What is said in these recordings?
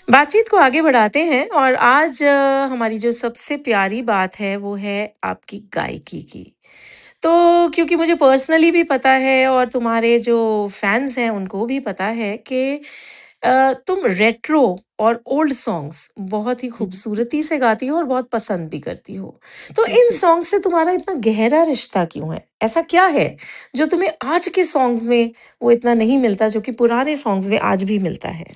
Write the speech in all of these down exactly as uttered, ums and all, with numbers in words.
बातचीत को आगे बढ़ाते हैं और आज अ, हमारी जो सबसे प्यारी बात है वो है आपकी गायकी की। तो क्योंकि मुझे पर्सनली भी पता है और तुम्हारे जो फैन्स हैं उनको भी पता है कि अ, तुम रेट्रो और ओल्ड सॉन्ग्स बहुत ही हुँ, खूबसूरती से गाती हो और बहुत पसंद भी करती हो। तो इन जी। सॉन्ग से तुम्हारा इतना गहरा रिश्ता क्यों है? ऐसा क्या है जो तुम्हें आज के सॉन्ग्स में वो इतना नहीं मिलता जो कि पुराने सॉन्ग्स में आज भी मिलता है?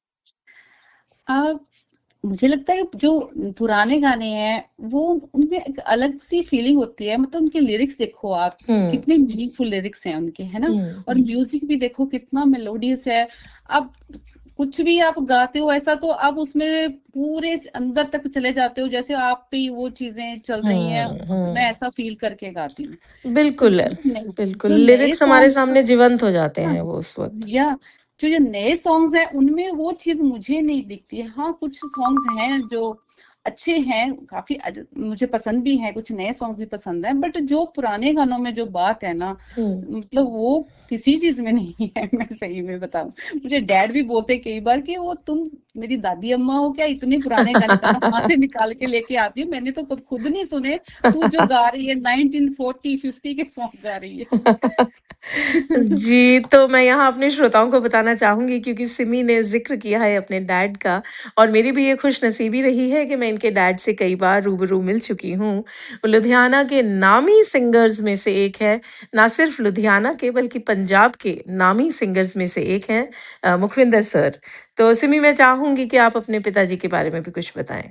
अ, मुझे लगता है जो पुराने गाने हैं, वो उनमें एक अलग-सी फीलिंग होती है। मतलब उनके लिरिक्स देखो आप, हुँ, कितने मीनिंगफुल लिरिक्स हैं उनके, है ना? हुँ, और हुँ। म्यूज़िक भी देखो कितना मेलोडियस है। अब कुछ भी आप गाते हो ऐसा तो आप उसमें पूरे स अंदर तक चले जाते हो, जैसे आप पे ही वो चीज़ें चल रही हैं। हुँ, मैं हुँ। ऐसा फ़ील करके गाती हूँ। तो बिल्कुल, जो नए बिल्कुल, जो नए लिरिक्स हमारे सॉन्ग्स सामने जीवंत हो जाते हाँ, हैं वो उस वक़्त। या जो ये नए सॉन्ग्स हैं उनमें वो चीज़ मुझे नहीं दिखती है। हाँ, कुछ सॉन्ग्स हैं जो अच्छे हैं, काफ़ी अज मुझे पसंद भी हैं, कुछ नए सॉन्ग्स भी पसंद हैं, बट जो पुराने गानों में जो बात है ना, हुँ। मतलब वो किसी चीज़ में नहीं है। मैं सही में बताऊँ। मुझे डैड भी बोलते हैं कई बार कि वो तुम मेरी दादी अम्मा हो क्या, इतने पुराने गाने कहाँ से निकाल के लेके आती हो? मैंने तो कब खुद नहीं सुने, तू जो गा रही है नाइनटीन फ़ोर्टी फ़िफ़्टी के सॉन्ग गा रही है। जी, तो मैं यहाँ अपने श्रोताओं को बताना चाहूँगी क्योंकि सिमी ने ज़िक्र किया है अपने डैड का और मेरी भी ये खुशनसीबी रही है कि मैं इनके डैड से कई बार रूबरू मिल चुकी हूँ। वो लुधियाना के नामी सिंगर्स में से एक है, ना सिर्फ़ लुधियाना के बल्कि पंजाब के नामी सिंगर्स में से एक हैं अ, मुखविंदर सर। तो सिमी मैं चाहूँगी कि आप अपने पिताजी के बारे में भी कुछ बताएँ?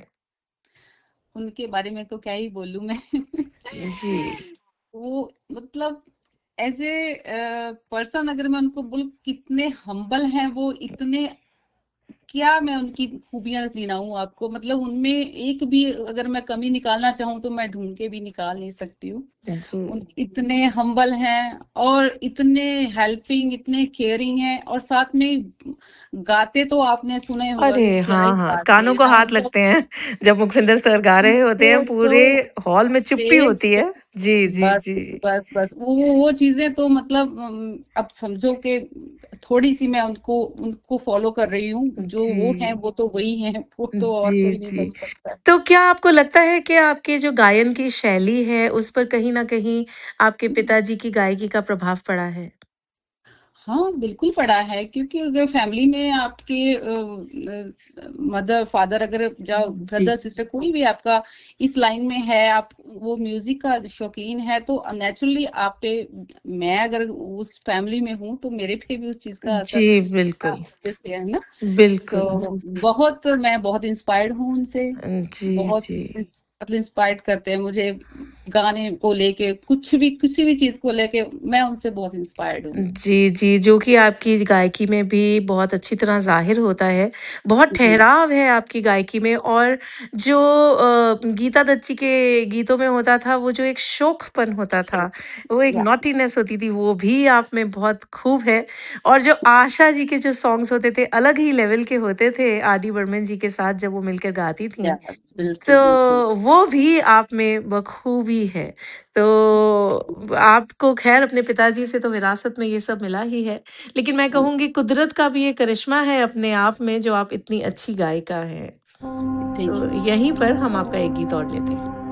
उनके बारे में तो क्या ही बोलूँ मैं। जी। वो मतलब एज़ ए अ, पर्सन अगर मैं उनको बोलूँ कितने हम्बल हैं वो, इतने क्या मैं उनकी खूबियाँ गिनाऊँ आपको, मतलब उनमें एक भी अगर मैं कमी निकालना चाहूँ तो मैं ढूँढ के भी निकाल नहीं सकती हूँ। जी। उन इतने हम्बल हैं और इतने हेल्पिंग, इतने केयरिंग हैं और साथ में गाते तो आपने सुना ही होगा अरे! कि क्या ही हाँ, हाँ, गाते कानों हैं को ना, हाथ मतलब लगते हैं जब मुखविंदर सर गा रहे होते वो हैं, पूरे तो हॉल में चुप्पी स्टेज होती पे है। जी, जी, बस, जी। बस, बस वो वो वो चीज़ें तो मतलब उम, अब समझो कि थोड़ी-सी मैं उनको उनको फ़ॉलो कर रही हूँ, जो वो हैं जी, वो तो वही हैं, वो तो और जी, कोई नहीं जी। बन सकता है। तो क्या आपको लगता है कि आपके जो गायन की शैली है, उस पर कहीं न कहीं आपके पिताजी की गायकी का प्रभाव पड़ा है? हाँ, बिल्कुल पड़ा है क्योंकि अगर फैमिली में आपके अ अ, मदर, फादर अगर या जी। ब्रदर, सिस्टर कोई भी आपका इस लाइन में है, आप वो म्यूज़िक का शौकीन है तो नेचुरली आप पे, मैं अगर उस फैमिली में हूँ तो मेरे पे भी उस चीज़ का जी, असर बिल्कुल। ऑब्वियसली है ना। बिल्कुल। सो बहुत मैं बहुत इंस्पायर्ड हूँ उनसे, जी, बहुत जी। इंस मतलब इंस्पायर्ड करते हैं मुझे गाने को लेके, कुछ भी किसी भी चीज़ को लेके मैं उनसे बहुत इंस्पायर्ड हूँ। जी, जी, जो कि आपकी गायकी में भी बहुत अच्छी तरह ज़ाहिर होता है। बहुत जी, ठहराव है आपकी गायकी में और जो अ, गीता दत्त जी के गीतों में होता था, वो जो एक शोखपन होता था, वो एक या नॉटीनेस होती थी, वो भी आप में बहुत खूब है। और जो आशा जी के जो सॉन्ग्स होते थे, अलग ही लेवल के होते थे, आर डी बर्मन जी के साथ जब वो मिलकर गाती या थीं। तो बिल्कुल, बिल्कुल। वो भी आप में बखूबी है। तो आपको ख़ैर अपने पिताजी से तो विरासत में ये सब मिला ही है। लेकिन मैं हाँ, कहूँगी कुदरत का भी ये करिश्मा है अपने आप में जो आप इतनी अच्छी गायिका हैं। थैंक तो यू। यहीं पर हम आपका एक गीत और लेते हैं।